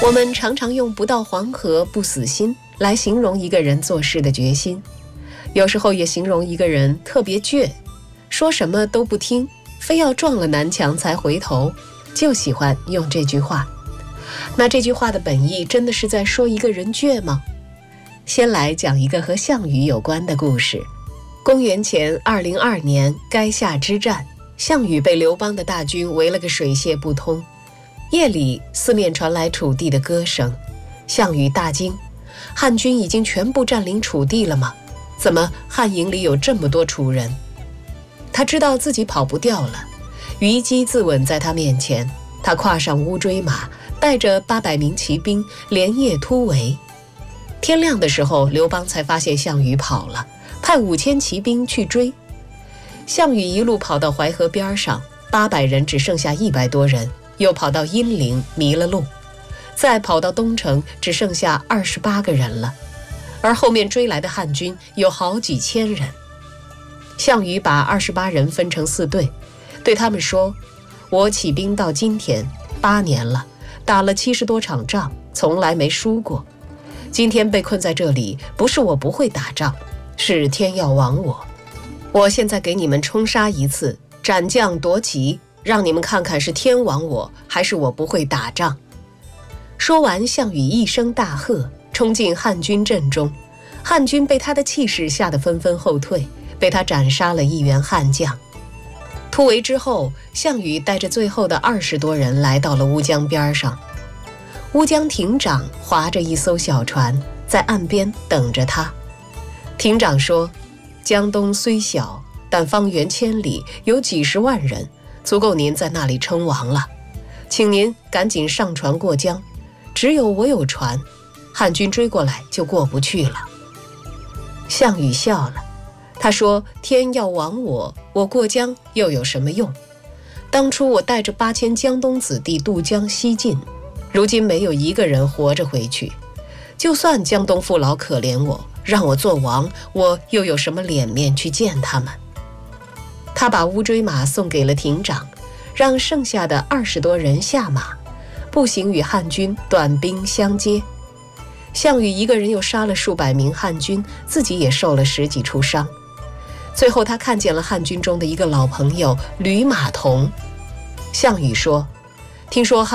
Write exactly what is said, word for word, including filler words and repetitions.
我们常常用不到黄河不死心来形容一个人做事的决心，有时候也形容一个人特别倔，说什么都不听，非要撞了南墙才回头，就喜欢用这句话。那这句话的本意真的是在说一个人倔吗？先来讲一个和项羽有关的故事。公元前二零二年垓下之战，项羽被刘邦的大军围了个水泄不通。夜里四面传来楚地的歌声，项羽大惊，汉军已经全部占领楚地了吗？怎么汉营里有这么多楚人？他知道自己跑不掉了，虞姬自刎在他面前，他跨上乌骓马，带着八百名骑兵连夜突围。天亮的时候，刘邦才发现项羽跑了，派五千骑兵去追。项羽一路跑到淮河边上，八百人只剩下一百多人，又跑到阴陵迷了路，再跑到东城，只剩下二十八个人了，而后面追来的汉军有好几千人。项羽把二十八人分成四队，对他们说：我起兵到今天八年了，打了七十多场仗，从来没输过。今天被困在这里，不是我不会打仗，是天要亡我。我现在给你们冲杀一次，斩将夺旗，让你们看看是天亡我，还是我不会打仗。说完，项羽一声大喝，冲进汉军阵中。汉军被他的气势吓得纷纷后退，被他斩杀了一员汉将。突围之后，项羽带着最后的二十多人来到了乌江边上。乌江亭长划着一艘小船，在岸边等着他。亭长说：江东虽小，但方圆千里，有几十万人，足够您在那里称王了，请您赶紧上船过江，只有我有船，汉军追过来就过不去了。项羽笑了，他说：天要亡我，我过江又有什么用？当初我带着八千江东子弟渡江西进，如今没有一个人活着回去，就算江东父老可怜我，让我做王，我又有什么脸面去见他们？他把乌骓马送给了亭长，让剩下的二十多人下马，步行与汉军短兵相接。项羽一个人又杀了数百名汉军，自己也受了十几处伤。最后他看见了汉军中的一个老朋友吕马童。项羽说：听说汉